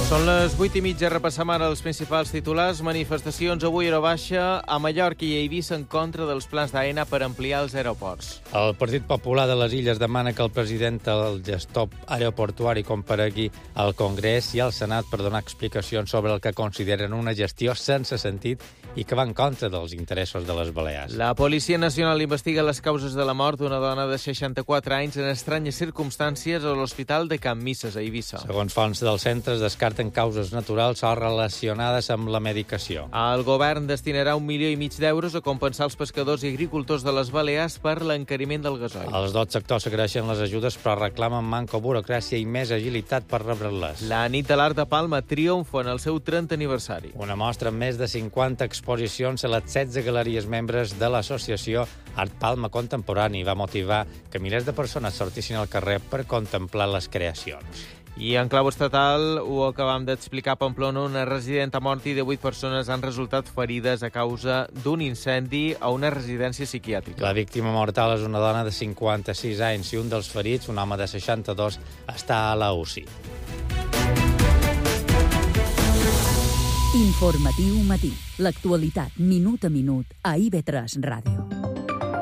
Són les 8:30, repassam ara els principals titulars. Manifestacions avui a baixa a Mallorca i a Eivissa en contra dels plans d'AENA per ampliar els aeroports. El Partit Popular de les Illes demana que el president del gestor aeroportuari comparegui al Congrés i al Senat per donar explicacions sobre el que consideren una gestió sense sentit i que va en contra dels interessos de les Balears. La Policia Nacional investiga les causes de la mort d'una dona de 64 anys en estranyes circumstàncies a l'Hospital de Can Misses, a Eivissa. Segons fonts dels centres, descarten causes naturals o relacionades amb la medicació. El govern destinarà 1,5 milions d'euros a compensar els pescadors i agricultors de les Balears per l'encariment del gasoil. Els dos sectors s'agraeixen les ajudes, però reclamen manco burocràcia i més agilitat per rebre-les. La nit de l'Art de Palma triomfa en el seu 30 aniversari. Una mostra amb més de 50 exposicions a les 16 galeries membres de l'associació Art Palma Contemporani va motivar que milers de persones sortissin al carrer per contemplar les creacions. I en clau estatal, ho acabam d'explicar, a Pamplona, una resident ha mort i 18 persones han resultat ferides a causa d'un incendi a una residència psiquiàtrica. La víctima mortal és una dona de 56 anys i un dels ferits, un home de 62, està a la UCI. Informatiu matí. L'actualitat minut a minut a IB3 Ràdio.